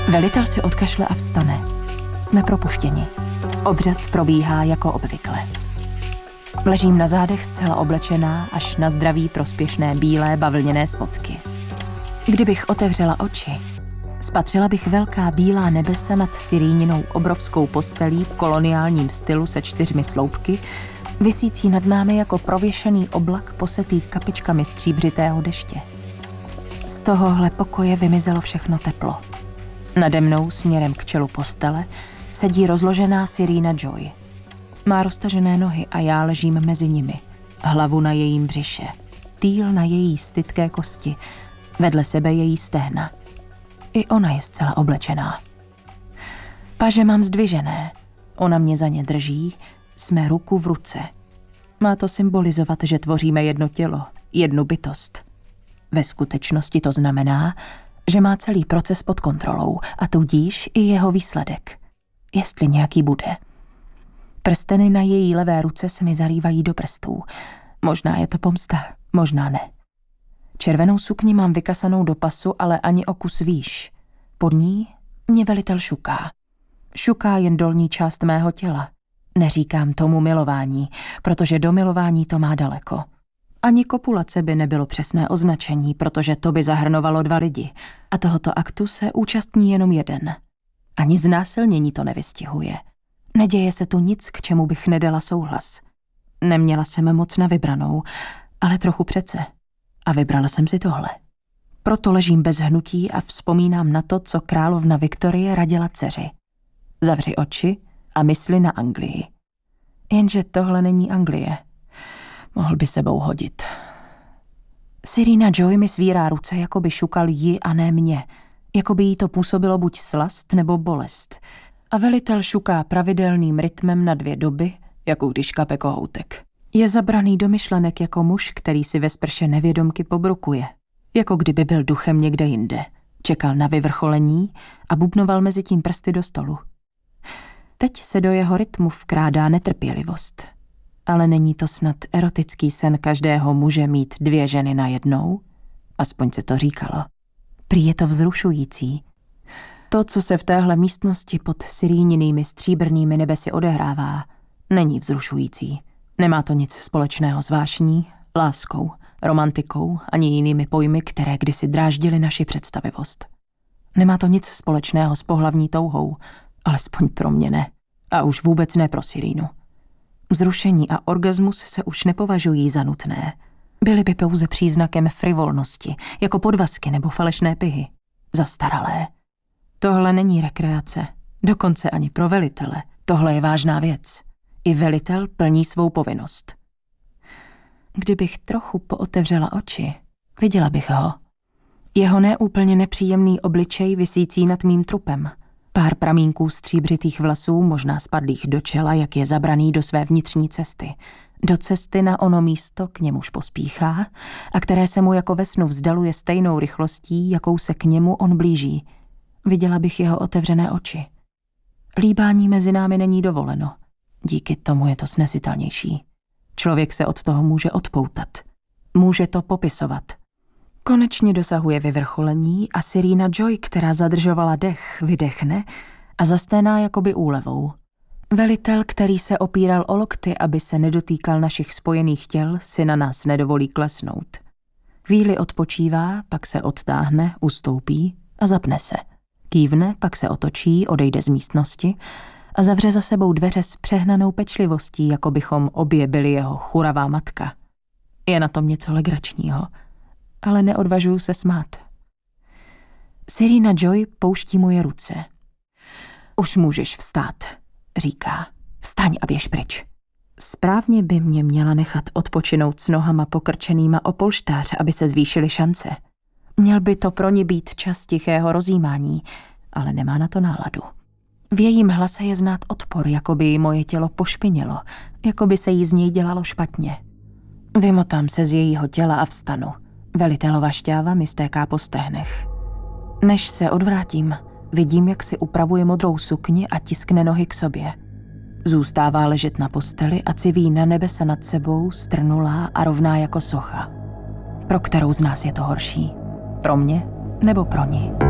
Velitel si odkašle a vstane. Jsme propuštěni. Obřad probíhá jako obvykle. Ležím na zádech zcela oblečená až na zdraví prospěšné bílé bavlněné spodky. Kdybych otevřela oči, spatřila bych velká bílá nebesa nad Siríninou obrovskou postelí v koloniálním stylu se 4 sloupky, visící nad námi jako prověšený oblak posetý kapičkami stříbřitého deště. Z tohohle pokoje vymizelo všechno teplo. Nade mnou směrem k čelu postele sedí rozložená Serena Joy. Má roztažené nohy a já ležím mezi nimi. Hlavu na jejím břiše, týl na její stytké kosti, vedle sebe její stehna. I ona je zcela oblečená. Paže mám zdvižené, ona mě za ně drží, jsme ruku v ruce. Má to symbolizovat, že tvoříme jedno tělo, jednu bytost. Ve skutečnosti to znamená, že má celý proces pod kontrolou a tudíž i jeho výsledek, jestli nějaký bude. Prsteny na její levé ruce se mi zarývají do prstů. Možná je to pomsta, možná ne. Červenou sukni mám vykasanou do pasu, ale ani o kus výš. Pod ní mě velitel šuká. Šuká jen dolní část mého těla. Neříkám tomu milování, protože do milování to má daleko. Ani kopulace by nebylo přesné označení, protože to by zahrnovalo 2 lidi. A tohoto aktu se účastní jenom jeden. Ani znásilnění to nevystihuje. Neděje se tu nic, k čemu bych nedala souhlas. Neměla jsem moc na vybranou, ale trochu přece. A vybrala jsem si tohle. Proto ležím bez hnutí a vzpomínám na to, co královna Viktorie radila dceři. Zavři oči a mysli na Anglii. Jenže tohle není Anglie. Mohl by sebou hodit. Serena Joy mi svírá ruce, jako by šukal ji a ne mě. Jako by jí to působilo buď slast nebo bolest. A velitel šuká pravidelným rytmem na 2 doby, jako když kape kohoutek. Je zabraný do myšlenek jako muž, který si ve sprše nevědomky pobrukuje. Jako kdyby byl duchem někde jinde. Čekal na vyvrcholení a bubnoval mezi tím prsty do stolu. Teď se do jeho rytmu vkrádá netrpělivost. Ale není to snad erotický sen každého muže mít 2 ženy najednou? Aspoň se to říkalo. Prý je to vzrušující. To, co se v téhle místnosti pod Siríninými stříbrnými nebesy odehrává, není vzrušující. Nemá to nic společného s vášní, láskou, romantikou ani jinými pojmy, které kdysi dráždily naši představivost. Nemá to nic společného s pohlavní touhou, alespoň pro mě ne. A už vůbec ne pro Sirínu. Vzrušení a orgasmus se už nepovažují za nutné. Byly by pouze příznakem frivolnosti, jako podvazky nebo falešné pyhy. Zastaralé. Tohle není rekreace, dokonce ani pro velitele. Tohle je vážná věc. I velitel plní svou povinnost. Kdybych trochu pootevřela oči, viděla bych ho. Jeho neúplně nepříjemný obličej visící nad mým trupem. Pár pramínků stříbřitých vlasů, možná spadlých do čela, jak je zabraný do své vnitřní cesty. Do cesty na ono místo, k němuž pospíchá a které se mu jako ve snu vzdaluje stejnou rychlostí, jakou se k němu on blíží. Viděla bych jeho otevřené oči. Líbání mezi námi není dovoleno. Díky tomu je to snesitelnější. Člověk se od toho může odpoutat. Může to popisovat. Konečně dosahuje vyvrcholení a Serena Joy, která zadržovala dech, vydechne a zasténá jakoby úlevou. Velitel, který se opíral o lokty, aby se nedotýkal našich spojených těl, si na nás nedovolí klesnout. Chvíli odpočívá, pak se odtáhne, ustoupí a zapne se. Kývne, pak se otočí, odejde z místnosti a zavře za sebou dveře s přehnanou pečlivostí, jako bychom obě byli jeho churavá matka. Je na tom něco legračního, ale neodvažuju se smát. Serena Joy pouští moje ruce. Už můžeš vstát, říká. Vstaň a běž pryč. Správně by mě měla nechat odpočinout s nohama pokrčenýma o polštář, aby se zvýšily šance. Měl by to pro ní být čas tichého rozjímání, ale nemá na to náladu. V jejím hlase je znát odpor, jako by jí moje tělo pošpinilo, jako by se jí z něj dělalo špatně. Vymotám se z jejího těla a vstanu. Velitelova šťáva mi stéká po stehnech. Než se odvrátím, vidím, jak si upravuje modrou sukni a tiskne nohy k sobě. Zůstává ležet na posteli a civí na nebesa nad sebou, strnulá a rovná jako socha. Pro kterou z nás je to horší? Pro mě nebo pro ní?